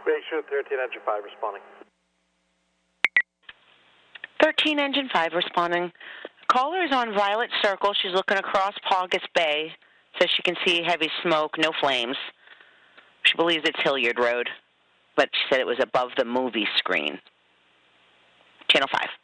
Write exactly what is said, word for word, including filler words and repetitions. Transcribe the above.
Ratio thirteen, Engine five responding. thirteen, Engine five responding. Caller is on Violet Circle. She's looking across Paugus Bay. Says she can see heavy smoke, no flames. She believes it's Hilliard Road, but she said it was above the movie screen. Channel five.